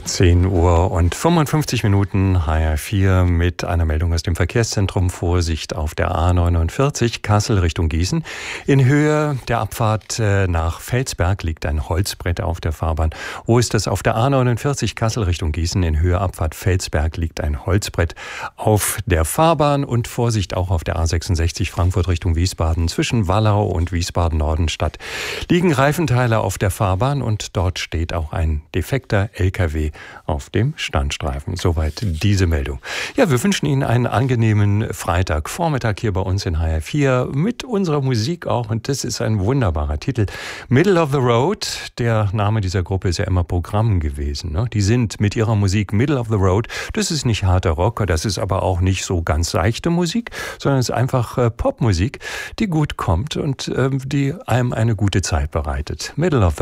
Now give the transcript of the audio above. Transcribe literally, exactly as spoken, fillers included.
zehn Uhr und fünfundfünfzig Minuten, H R vier mit einer Meldung aus dem Verkehrszentrum. Vorsicht auf der A neunundvierzig, Kassel Richtung Gießen. In Höhe der Abfahrt nach Felsberg liegt ein Holzbrett auf der Fahrbahn. Wo ist das? Auf der A neunundvierzig, Kassel Richtung Gießen. In Höhe Abfahrt Felsberg liegt ein Holzbrett auf der Fahrbahn. Und Vorsicht auch auf der A sechsundsechzig, Frankfurt Richtung Wiesbaden. Zwischen Wallau und Wiesbaden-Nordenstadt liegen Reifenteile auf der Fahrbahn und dort steht auch ein defekter L K W auf dem Standstreifen. Soweit diese Meldung. Ja, wir wünschen Ihnen einen angenehmen Freitagvormittag hier bei uns in H R vier mit unserer Musik auch. Und das ist ein wunderbarer Titel. Middle of the Road. Der Name dieser Gruppe ist ja immer Programm gewesen. Ne? Die sind mit ihrer Musik Middle of the Road. Das ist nicht harter Rock, das ist aber auch nicht so ganz seichte Musik, sondern es ist einfach äh, Popmusik, die gut kommt und äh, die einem eine gute Zeit bereitet. Middle of the